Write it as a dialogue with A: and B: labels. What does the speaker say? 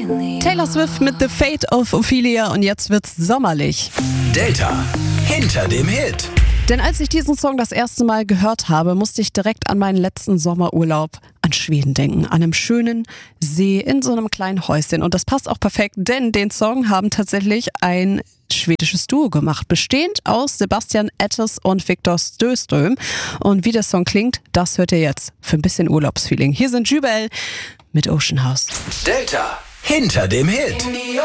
A: Taylor Swift mit The Fate of Ophelia und jetzt wird's sommerlich.
B: Delta hinter dem Hit.
A: Denn als ich diesen Song das erste Mal gehört habe, musste ich direkt an meinen letzten Sommerurlaub an Schweden denken. An einem schönen See in so einem kleinen Häuschen. Und das passt auch perfekt, denn den Song haben tatsächlich ein schwedisches Duo gemacht, bestehend aus Sebastian Ettes und Viktor Stöström. Und wie der Song klingt, das hört ihr jetzt für ein bisschen Urlaubsfeeling. Hier sind Jubel mit Ocean House.
B: Delta hinter dem Hit.